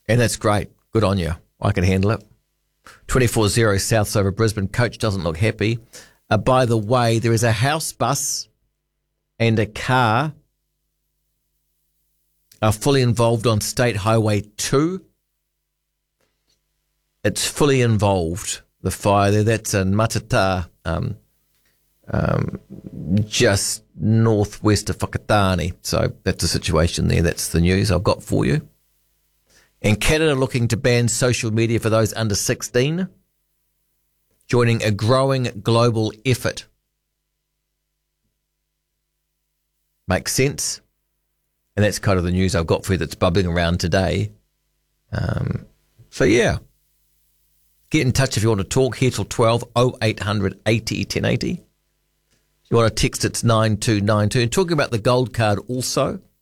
And that's great. Good on you. I can handle it. 24-0 Souths over Brisbane. Coach doesn't look happy. By the way, there is a house bus and a car are fully involved on State Highway 2. It's fully involved, the fire there. That's in Matata, just northwest of Whakatane. So that's the situation there. That's the news I've got for you. And Canada looking to ban social media for those under 16, joining a growing global effort. Makes sense? And that's kind of the news I've got for you that's bubbling around today. So, yeah. Get in touch if you want to talk. Here till 12, 0800 80 1080. If you want to text, it's 9292. And talking about the gold card also,